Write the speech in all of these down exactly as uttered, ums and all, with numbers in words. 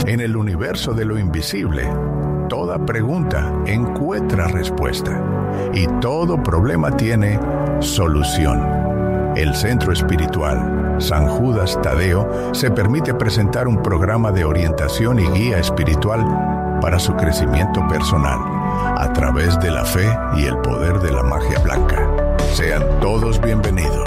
En el universo de lo invisible, toda pregunta encuentra respuesta y todo problema tiene solución. El Centro Espiritual San Judas Tadeo se permite presentar un programa de orientación y guía espiritual para su crecimiento personal a través de la fe y el poder de la magia blanca. Sean todos bienvenidos.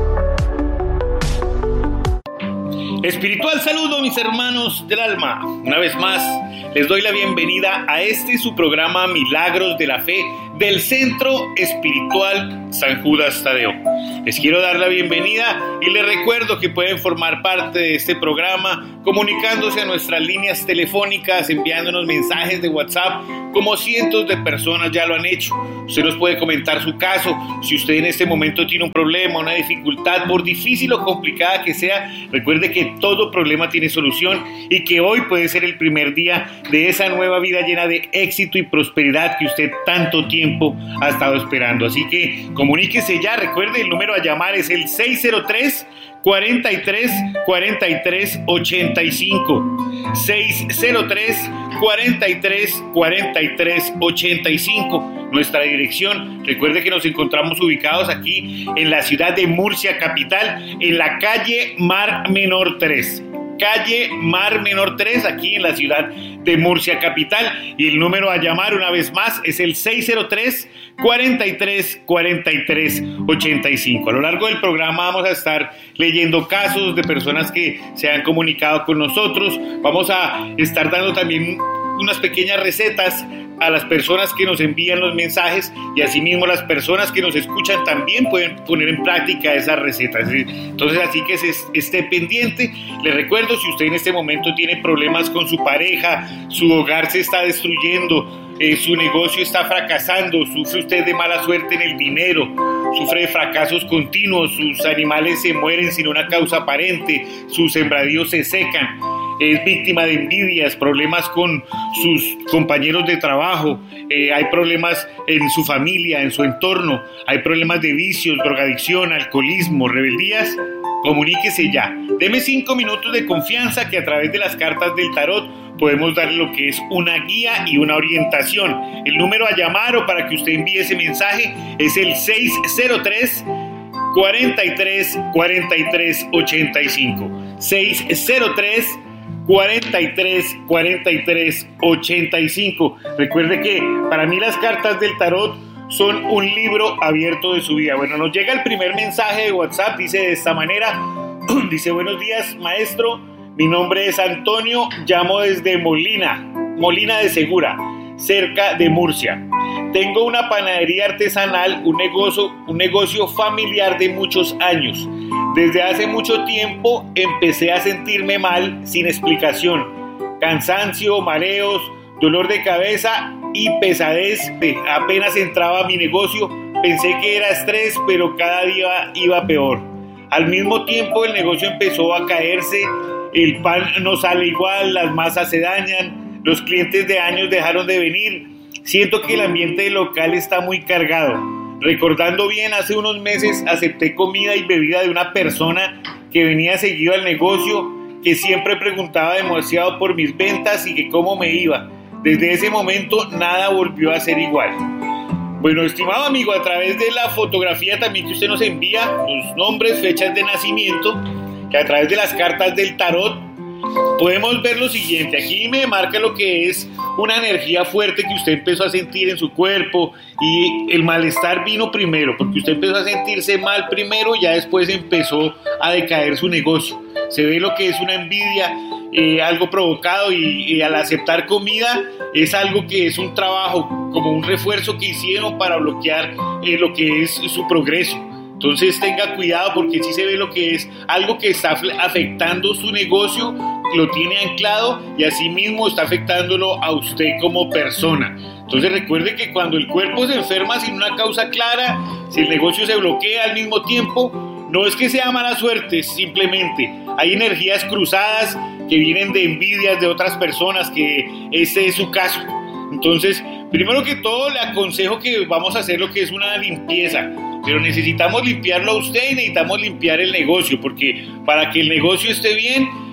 Espiritual saludo, mis hermanos del alma. Una vez más, les doy la bienvenida a este su programa Milagros de la Fe del Centro Espiritual San Judas Tadeo. Les quiero dar la bienvenida y les recuerdo que pueden formar parte de este programa comunicándose a nuestras líneas telefónicas, enviándonos mensajes de WhatsApp, como cientos de personas ya lo han hecho. Usted nos puede comentar su caso. Si usted en este momento tiene un problema, una dificultad, por difícil o complicada que sea, recuerde que todo problema tiene solución y que hoy puede ser el primer día de esa nueva vida llena de éxito y prosperidad que usted tanto tiempo ha estado esperando. Así que comuníquese ya. Recuerde, el número a llamar es el seis cero tres, cuarenta y tres, cuarenta y tres, ochenta y cinco. seis cero tres, cuarenta y tres, cuarenta y tres, ochenta y cinco. Nuestra dirección, recuerde que nos encontramos ubicados aquí en la ciudad de Murcia capital, en la calle Mar Menor tres. Calle Mar Menor tres, aquí en la ciudad de Murcia capital, y el número a llamar una vez más es el seis cero tres, cuarenta y tres, cuarenta y tres, ochenta y cinco. A lo largo del programa vamos a estar leyendo casos de personas que se han comunicado con nosotros. Vamos a estar dando también unas pequeñas recetas a las personas que nos envían los mensajes, y asimismo las personas que nos escuchan también pueden poner en práctica esas recetas. Entonces, así que se esté pendiente. Les recuerdo, si usted en este momento tiene problemas con su pareja, su hogar se está destruyendo, eh, su negocio está fracasando, sufre usted de mala suerte en el dinero, sufre de fracasos continuos, sus animales se mueren sin una causa aparente, sus sembradíos se secan, es víctima de envidias, problemas con sus compañeros de trabajo, eh, hay problemas en su familia, en su entorno, hay problemas de vicios, drogadicción, alcoholismo, rebeldías, comuníquese ya. Deme cinco minutos de confianza que a través de las cartas del tarot podemos darle lo que es una guía y una orientación. El número a llamar o para que usted envíe ese mensaje es el seis cero tres, cuarenta y tres, cuarenta y tres, ochenta y cinco. seis cero tres, cuarenta y tres, cuarenta y tres, ochenta y cinco. Recuerde que para mí las cartas del tarot son un libro abierto de su vida. Bueno, nos llega el primer mensaje de WhatsApp, dice de esta manera, dice: buenos días, maestro, mi nombre es Antonio, llamo desde Molina, Molina de Segura, cerca de Murcia. Tengo una panadería artesanal, un negocio, un negocio familiar de muchos años. Desde hace mucho tiempo empecé a sentirme mal sin explicación. Cansancio, mareos, dolor de cabeza y pesadez. Apenas entraba a mi negocio, pensé que era estrés, pero cada día iba peor. Al mismo tiempo el negocio empezó a caerse, el pan no sale igual, las masas se dañan, los clientes de años dejaron de venir. Siento que el ambiente local está muy cargado. Recordando bien, hace unos meses acepté comida y bebida de una persona que venía seguido al negocio, que siempre preguntaba demasiado por mis ventas y que cómo me iba. Desde ese momento nada volvió a ser igual. Bueno, estimado amigo, a través de la fotografía también que usted nos envía, los nombres, fechas de nacimiento, que a través de las cartas del tarot podemos ver lo siguiente. Aquí me marca lo que es una energía fuerte que usted empezó a sentir en su cuerpo, y el malestar vino primero, porque usted empezó a sentirse mal primero, y ya después empezó a decaer su negocio. Se ve lo que es una envidia, eh, algo provocado, y, y al aceptar comida es algo que es un trabajo, como un refuerzo que hicieron para bloquear eh, lo que es su progreso. Entonces tenga cuidado, porque sí se ve lo que es algo que está afectando su negocio, lo tiene anclado y asimismo está afectándolo a usted como persona. Entonces recuerde que cuando el cuerpo se enferma sin una causa clara, si el negocio se bloquea al mismo tiempo, no es que sea mala suerte, simplemente hay energías cruzadas que vienen de envidias de otras personas, que ese es su caso. Entonces, primero que todo, le aconsejo que vamos a hacer lo que es una limpieza, pero necesitamos limpiarlo a usted y necesitamos limpiar el negocio, porque para que el negocio esté bien,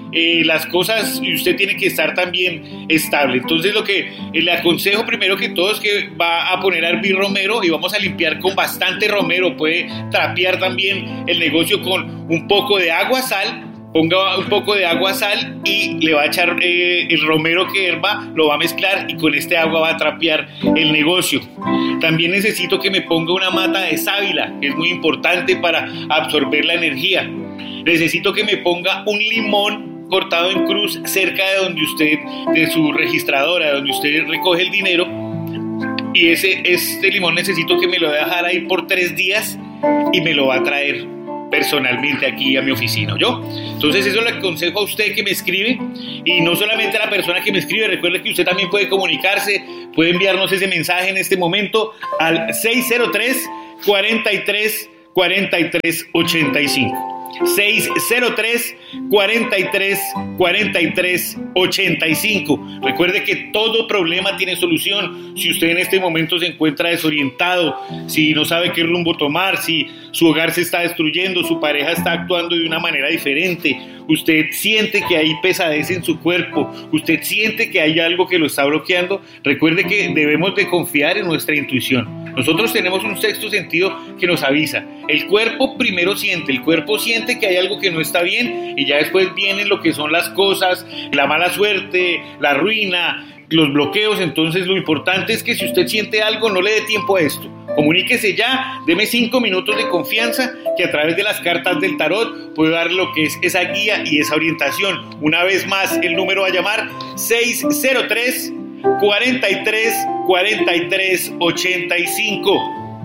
eh, las cosas, y usted tiene que estar también estable. Entonces lo que eh, le aconsejo primero que todo es que va a poner a hervir romero y vamos a limpiar con bastante romero. Puede trapear también el negocio con un poco de agua, sal. Ponga un poco de agua, sal y le va a echar eh, el romero que herva, lo va a mezclar y con este agua va a trapear el negocio. También necesito que me ponga una mata de sábila, que es muy importante para absorber la energía. Necesito que me ponga un limón cortado en cruz cerca de donde usted, de su registradora, donde usted recoge el dinero. Y ese, este limón necesito que me lo dejar ahí por tres días y me lo va a traer personalmente aquí a mi oficina, ¿yo? Entonces eso le aconsejo a usted que me escribe, y no solamente a la persona que me escribe. Recuerde que usted también puede comunicarse, puede enviarnos ese mensaje en este momento al seis cero tres, cuarenta y tres, cuarenta y tres, ochenta y cinco. seis cero tres, cuarenta y tres, cuarenta y tres, ochenta y cinco. Recuerde que todo problema tiene solución. Si usted en este momento se encuentra desorientado, si no sabe qué rumbo tomar, si su hogar se está destruyendo, su pareja está actuando de una manera diferente, usted siente que hay pesadez en su cuerpo, usted siente que hay algo que lo está bloqueando, recuerde que debemos de confiar en nuestra intuición. Nosotros tenemos un sexto sentido que nos avisa. El cuerpo primero siente, el cuerpo siente que hay algo que no está bien, y ya después vienen lo que son las cosas, la mala suerte, la ruina, los bloqueos. Entonces lo importante es que si usted siente algo, no le dé tiempo a esto. Comuníquese ya, deme cinco minutos de confianza, que a través de las cartas del tarot puedo dar lo que es esa guía y esa orientación. Una vez más, el número a llamar, seis cero tres, cuarenta y tres, cuarenta y tres, ochenta y cinco.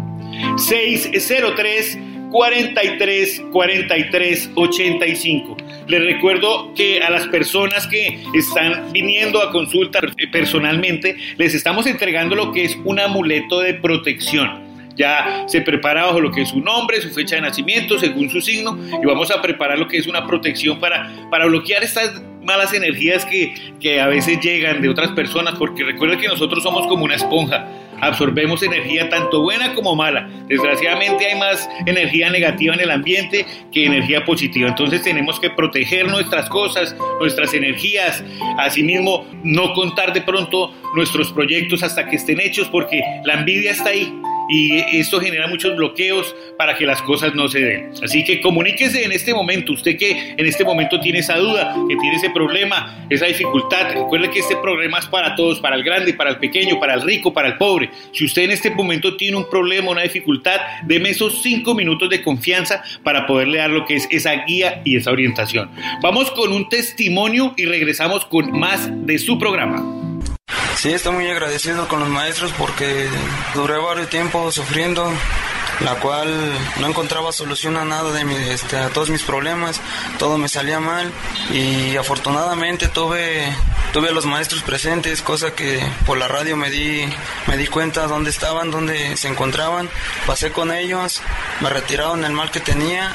seis cero tres, cuarenta y tres, cuarenta y tres, ochenta y cinco. Les recuerdo que a las personas que están viniendo a consulta personalmente, les estamos entregando lo que es un amuleto de protección. Ya se prepara bajo lo que es su nombre, su fecha de nacimiento, según su signo, y vamos a preparar lo que es una protección para, para bloquear estas malas energías que, que a veces llegan de otras personas, porque recuerden que nosotros somos como una esponja, absorbemos energía tanto buena como mala. Desgraciadamente hay más energía negativa en el ambiente que energía positiva, entonces tenemos que proteger nuestras cosas, nuestras energías, asimismo no contar de pronto nuestros proyectos hasta que estén hechos, porque la envidia está ahí. Y esto genera muchos bloqueos para que las cosas no se den. Así que comuníquese en este momento, usted que en este momento tiene esa duda, que tiene ese problema, esa dificultad. Recuerde que este problema es para todos, para el grande, para el pequeño, para el rico, para el pobre. Si usted en este momento tiene un problema, una dificultad, deme esos cinco minutos de confianza para poderle dar lo que es esa guía y esa orientación. Vamos con un testimonio y regresamos con más de su programa. Sí, estoy muy agradecido con los maestros porque duré varios tiempos sufriendo, la cual no encontraba solución a nada de mi, este, a todos mis problemas, todo me salía mal, y afortunadamente tuve tuve a los maestros presentes, cosa que por la radio me di me di cuenta dónde estaban, dónde se encontraban. Pasé con ellos, me retiraron el mal que tenía,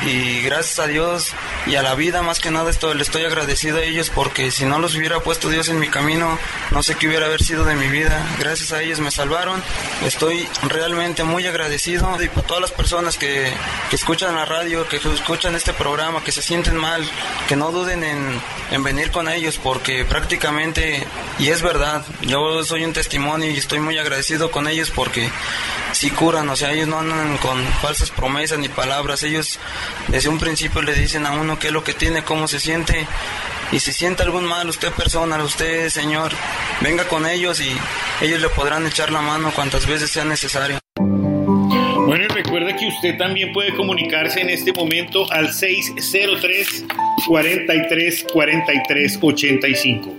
y gracias a Dios y a la vida más que nada estoy, le estoy agradecido a ellos, porque si no los hubiera puesto Dios en mi camino, no sé qué hubiera haber sido de mi vida. Gracias a ellos me salvaron, estoy realmente muy agradecido. Y para todas las personas que, que escuchan la radio, que escuchan este programa, que se sienten mal, que no duden en, en venir con ellos, porque prácticamente, y es verdad, yo soy un testimonio y estoy muy agradecido con ellos porque sí curan. O sea, ellos no andan con falsas promesas ni palabras, ellos desde un principio le dicen a uno qué es lo que tiene, cómo se siente, y si siente algún mal, usted persona, usted señor, venga con ellos y ellos le podrán echar la mano cuantas veces sea necesario. Bueno, y recuerde que usted también puede comunicarse en este momento al seis cero tres, cuarenta y tres, cuarenta y tres, ochenta y cinco.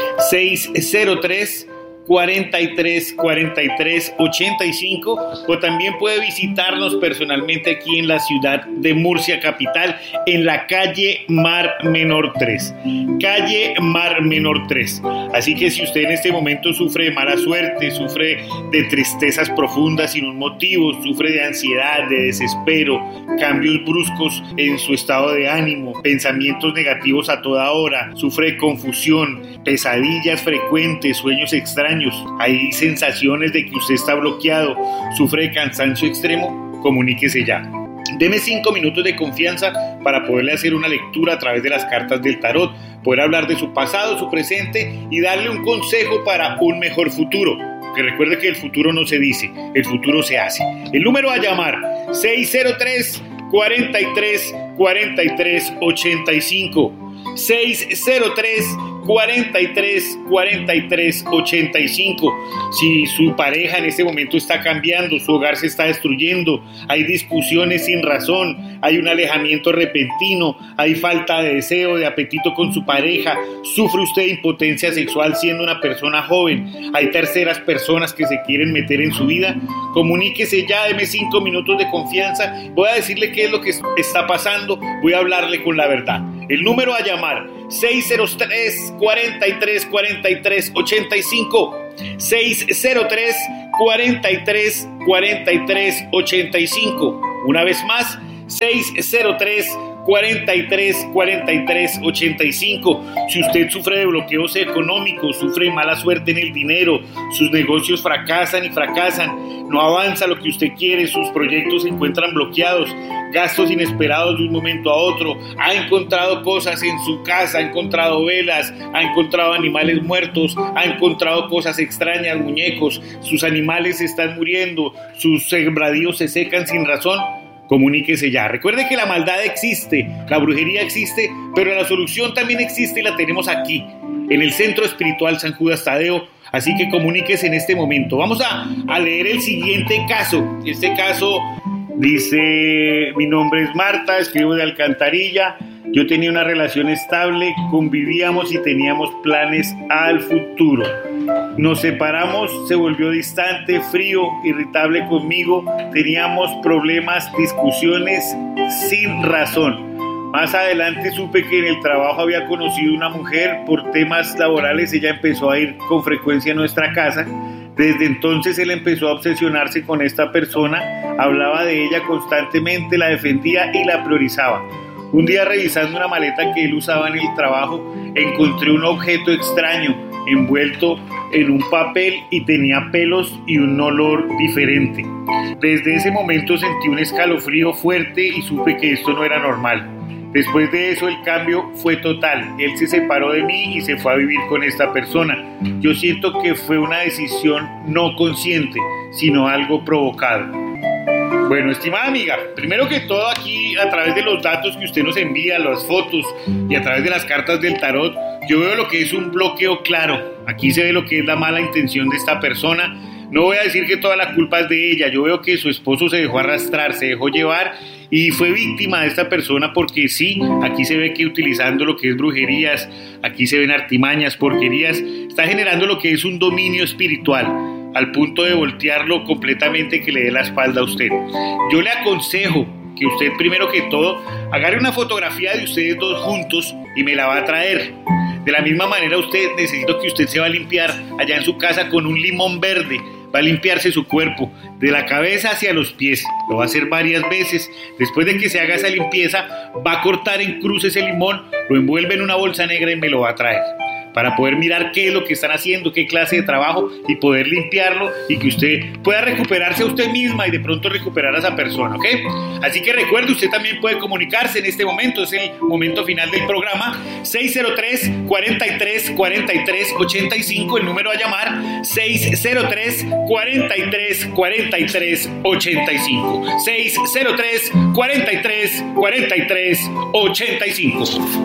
seis cero tres, cuarenta y tres, cuarenta y tres, ochenta y cinco, o también puede visitarnos personalmente aquí en la ciudad de Murcia capital, en la calle Mar Menor tres, calle Mar Menor tres. Así que si usted en este momento sufre de mala suerte, sufre de tristezas profundas sin un motivo, sufre de ansiedad, de desespero, cambios bruscos en su estado de ánimo, pensamientos negativos a toda hora, sufre de confusión, pesadillas frecuentes, sueños extraños, hay sensaciones de que usted está bloqueado, sufre de cansancio extremo, comuníquese ya. Deme cinco minutos de confianza para poderle hacer una lectura a través de las cartas del tarot, poder hablar de su pasado, su presente y darle un consejo para un mejor futuro. Que recuerde que el futuro no se dice, el futuro se hace. El número a llamar, seis cero tres, cuarenta y tres, cuarenta y tres, ochenta y cinco. seis cero tres, cuarenta y tres, cuarenta y tres, ochenta y cinco. Si su pareja en este momento está cambiando, su hogar se está destruyendo, hay discusiones sin razón, hay un alejamiento repentino, hay falta de deseo, de apetito con su pareja, sufre usted impotencia sexual siendo una persona joven, hay terceras personas que se quieren meter en su vida, comuníquese ya, deme cinco minutos de confianza, voy a decirle qué es lo que está pasando, voy a hablarle con la verdad. El número a llamar, seis cero tres, cuarenta y tres, cuarenta y tres, ochenta y cinco, seis cero tres, cuarenta y tres, cuarenta y tres, ochenta y cinco. Una vez más, seis cero tres, cuarenta y tres, cuarenta y tres, ochenta y cinco. Si usted sufre de bloqueos económicos, sufre de mala suerte en el dinero, sus negocios fracasan y fracasan, no avanza lo que usted quiere, sus proyectos se encuentran bloqueados, gastos inesperados de un momento a otro, ha encontrado cosas en su casa, ha encontrado velas, ha encontrado animales muertos, ha encontrado cosas extrañas, muñecos, sus animales se están muriendo, sus sembradíos se secan sin razón, comuníquese ya. Recuerde que la maldad existe, la brujería existe, pero la solución también existe y la tenemos aquí, en el Centro Espiritual San Judas Tadeo. Así que comuníquese en este momento. Vamos a, a leer el siguiente caso. Este caso dice: mi nombre es Marta, escribo de Alcantarilla. Yo tenía una relación estable, convivíamos y teníamos planes al futuro. Nos separamos, se volvió distante, frío, irritable conmigo. Teníamos problemas, discusiones sin razón. Más adelante supe que en el trabajo había conocido una mujer. Por temas laborales ella empezó a ir con frecuencia a nuestra casa. Desde entonces él empezó a obsesionarse con esta persona, hablaba de ella constantemente, la defendía y la priorizaba. Un día, revisando una maleta que él usaba en el trabajo, encontré un objeto extraño envuelto en un papel y tenía pelos y un olor diferente. Desde ese momento sentí un escalofrío fuerte y supe que esto no era normal. Después de eso el cambio fue total. Él se separó de mí y se fue a vivir con esta persona. Yo siento que fue una decisión no consciente, sino algo provocado. Bueno, estimada amiga, primero que todo aquí, a través de los datos que usted nos envía, las fotos y a través de las cartas del tarot, yo veo lo que es un bloqueo claro. Aquí se ve lo que es la mala intención de esta persona. No voy a decir que toda la culpa es de ella. Yo veo que su esposo se dejó arrastrar, se dejó llevar y fue víctima de esta persona, porque sí, aquí se ve que utilizando lo que es brujerías, aquí se ven artimañas, porquerías, está generando lo que es un dominio espiritual, al punto de voltearlo completamente, que le dé la espalda a usted. Yo le aconsejo que usted, primero que todo, agarre una fotografía de ustedes dos juntos y me la va a traer. De la misma manera, usted, necesito que usted se va a limpiar allá en su casa con un limón verde. Va a limpiarse su cuerpo, de la cabeza hacia los pies. Lo va a hacer varias veces. Después de que se haga esa limpieza, va a cortar en cruz ese limón, lo envuelve en una bolsa negra y me lo va a traer, para poder mirar qué es lo que están haciendo, qué clase de trabajo, y poder limpiarlo y que usted pueda recuperarse a usted misma y de pronto recuperar a esa persona, ¿ok? Así que recuerde, usted también puede comunicarse en este momento, es el momento final del programa. Seis cero tres, cuarenta y tres, cuarenta y tres, ochenta y cinco, el número a llamar, seis cero tres, cuarenta y tres, cuarenta y tres, ochenta y cinco, seis cero tres, cuarenta y tres, cuarenta y tres, ochenta y cinco.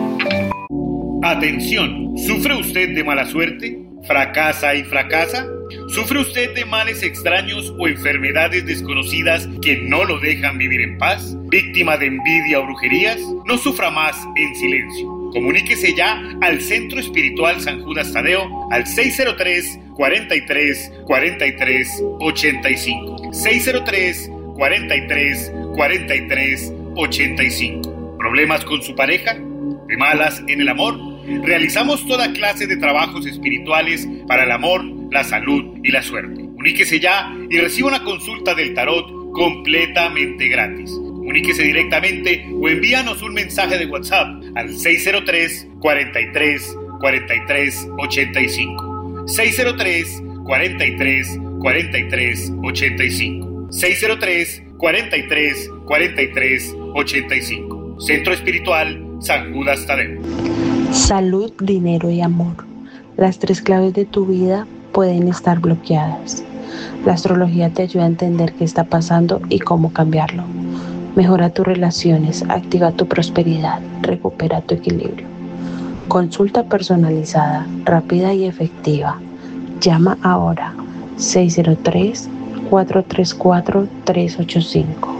Atención, ¿sufre usted de mala suerte? ¿Fracasa y fracasa? ¿Sufre usted de males extraños o enfermedades desconocidas que no lo dejan vivir en paz? ¿Víctima de envidia o brujerías? No sufra más en silencio. Comuníquese ya al Centro Espiritual San Judas Tadeo al seis cero tres, cuarenta y tres, cuarenta y tres, ochenta y cinco. seis cero tres, cuarenta y tres, cuarenta y tres, ochenta y cinco. ¿Problemas con su pareja? ¿De malas en el amor? Realizamos toda clase de trabajos espirituales para el amor, la salud y la suerte. Comuníquese ya y reciba una consulta del tarot completamente gratis. Comuníquese directamente o envíanos un mensaje de WhatsApp al seis cero tres, cuarenta y tres, cuarenta y tres, ochenta y cinco. seis cero tres, cuarenta y tres, cuarenta y tres, ochenta y cinco. seis cero tres, cuarenta y tres, cuarenta y tres, ochenta y cinco. Centro Espiritual San Judas Tadeo. Salud, dinero y amor. Las tres claves de tu vida pueden estar bloqueadas. La astrología te ayuda a entender qué está pasando y cómo cambiarlo. Mejora tus relaciones, activa tu prosperidad, recupera tu equilibrio. Consulta personalizada, rápida y efectiva. Llama ahora seis cero tres, cuatro tres cuatro, tres ocho cinco.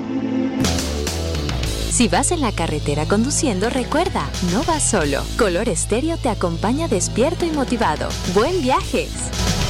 Si vas en la carretera conduciendo, recuerda, no vas solo. Color Estéreo te acompaña despierto y motivado. ¡Buen viaje!